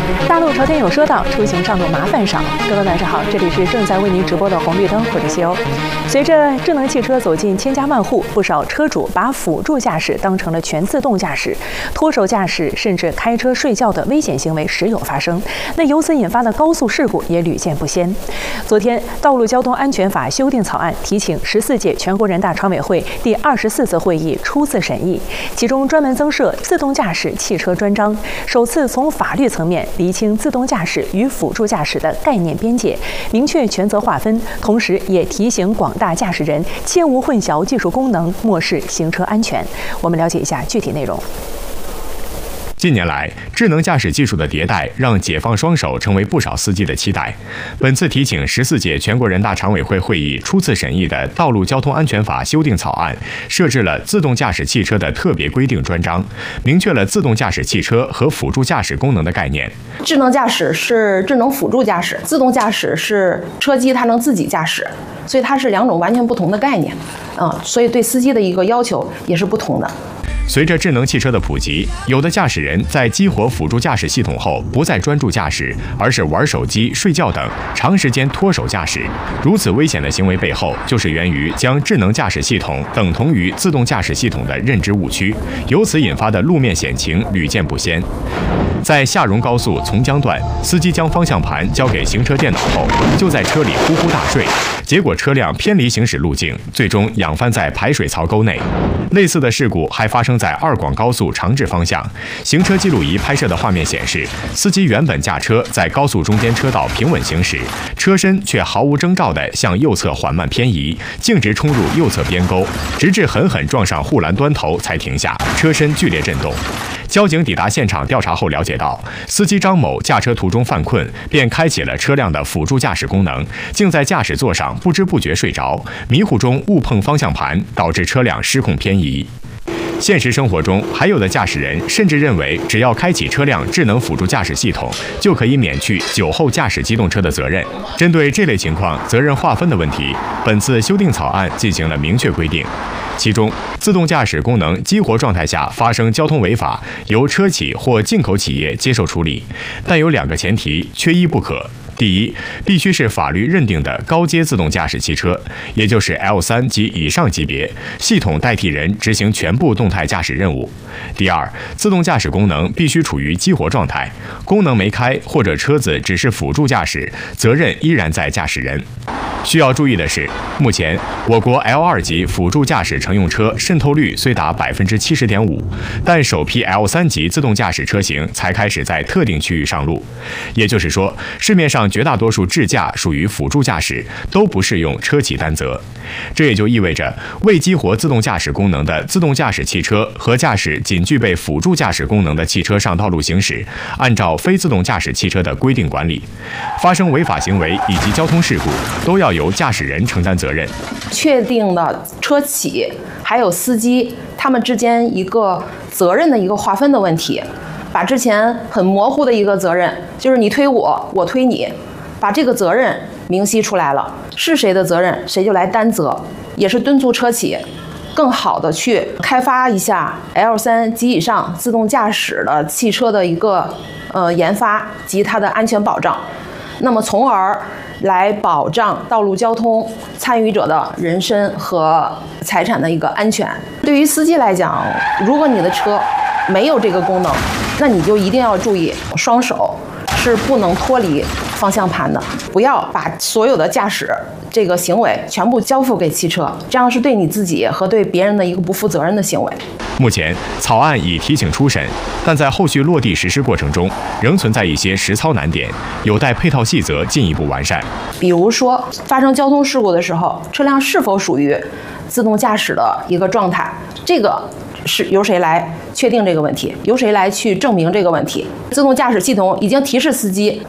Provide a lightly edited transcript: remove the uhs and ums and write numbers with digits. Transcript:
大陆朝天有说道，出行上路麻烦少。各位晚上好，这里是正在为您直播的红绿灯，我是西欧。随着智能汽车走进千家万户，不少车主把辅助驾驶当成了全自动驾驶，脱手驾驶甚至开车睡觉的危险行为时有发生。那由此引发的高速事故也屡见不鲜。昨天，《道路交通安全法》修订草案提请14届全国人大常委会第24次会议初次审议，其中专门增设自动驾驶汽车专章，首次从法律层面厘清自动驾驶与辅助驾驶的概念边界，明确权责划分，同时也提醒广大驾驶人切勿混淆技术功能，漠视行车安全。我们了解一下具体内容。 近年来，智能驾驶技术的迭代让解放双手成为不少司机的期待。本次提请14届全国人大常委会会议初次审议的《道路交通安全法》修订草案，设置了自动驾驶汽车的特别规定专章，明确了自动驾驶汽车和辅助驾驶功能的概念。 智能驾驶是智能辅助驾驶，自动驾驶是车机它能自己驾驶，所以它是两种完全不同的概念。所以对司机的一个要求也是不同的。 随着智能汽车的普及，有的驾驶人在激活辅助驾驶系统后，不再专注驾驶，而是玩手机、睡觉等，长时间脱手驾驶。如此危险的行为背后，就是源于将智能驾驶系统等同于自动驾驶系统的认知误区，由此引发的路面险情屡见不鲜。在下荣高速从江段，司机将方向盘交给行车电脑后，就在车里呼呼大睡，结果车辆偏离行驶路径，最终仰翻在排水槽沟内。类似的事故还发生在二广高速长治方向，行车记录仪拍摄的画面显示，司机原本驾车在高速中间车道平稳行驶，车身却毫无征兆地向右侧缓慢偏移，径直冲入右侧边沟，直至狠狠撞上护栏端头才停下，车身剧烈震动。交警抵达现场调查后了解到，司机张某驾车途中犯困，便开启了车辆的辅助驾驶功能，竟在驾驶座上不知不觉睡着，迷糊中误碰方向盘，导致车辆失控偏移。现实生活中，还有的驾驶人甚至认为，只要开启车辆智能辅助驾驶系统，就可以免去酒后驾驶机动车的责任。针对这类情况责任划分的问题，本次修订草案进行了明确规定。其中，自动驾驶功能激活状态下发生交通违法，由车企或进口企业接受处理，但有2个前提，缺一不可。第一，必须是法律认定的高阶自动驾驶汽车，也就是 L3及以上级别，系统代替人执行全部动态驾驶任务。第二，自动驾驶功能必须处于激活状态，功能没开或者车子只是辅助驾驶，责任依然在驾驶人。需要注意的是，目前我国 L2级辅助驾驶乘用车渗透率虽达 70.5%， 但首批 L3级自动驾驶车型才开始在特定区域上路。也就是说，市面上绝大多数智驾属于辅助驾驶，都不适用车企担责。这也就意味着，未激活自动驾驶功能的自动驾驶汽车和驾驶仅具备辅助驾驶功能的汽车上道路行驶，按照非自动驾驶汽车的规定管理。发生违法行为以及交通事故，都要由驾驶人承担责任。 确定的车企还有司机他们之间一个责任的一个划分的问题，把之前很模糊的一个责任，就是你推我，我推你，把这个责任明晰出来了，是谁的责任谁就来担责，也是敦促车企更好的去开发一下 L3及以上自动驾驶的汽车的一个研发及它的安全保障，那么从而来保障道路交通参与者的人身和财产的一个安全。对于司机来讲，如果你的车没有这个功能，那你就一定要注意，双手是不能脱离方向盘的，不要把所有的驾驶这个行为全部交付给汽车，这样是对你自己和对别人的一个不负责任的行为。 目前，草案已提请初审，但在后续落地实施过程中，仍存在一些实操难点，有待配套细则进一步完善。 比如说，发生交通事故的时候，车辆是否属于自动驾驶的一个状态，这个是由谁来确定这个问题，由谁来去证明这个问题。自动驾驶系统已经提示司机